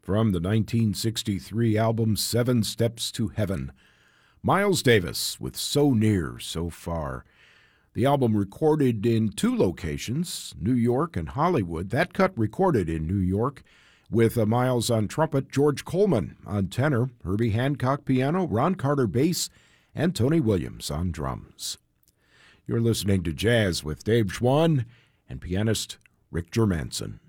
from the 1963 album 7 Steps to Heaven. Miles Davis with So Near, So Far. The album recorded in 2 locations, New York and Hollywood. That cut recorded in New York with Miles on trumpet, George Coleman on tenor, Herbie Hancock piano, Ron Carter bass, and Tony Williams on drums. You're listening to Jazz with Dave Schwann and pianist Rick Germanson.